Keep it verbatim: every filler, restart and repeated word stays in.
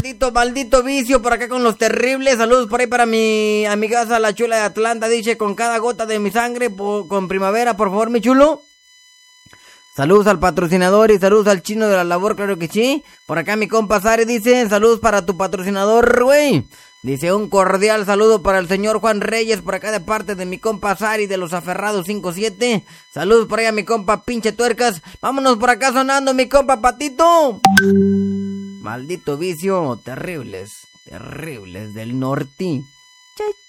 Patito, maldito vicio, por acá con los terribles. Saludos por ahí para mi amigaza la chula de Atlanta. Dice, con cada gota de mi sangre, po, con primavera, por favor, mi chulo. Saludos al patrocinador y saludos al chino de la labor, claro que sí. Por acá mi compa Sari dice, saludos para tu patrocinador, güey. Dice, un cordial saludo para el señor Juan Reyes, por acá de parte de mi compa Sari de los Aferrados cinco siete. Saludos por ahí a mi compa Pinche Tuercas. Vámonos por acá sonando, mi compa Patito. Maldito vicio, terribles, terribles del norte.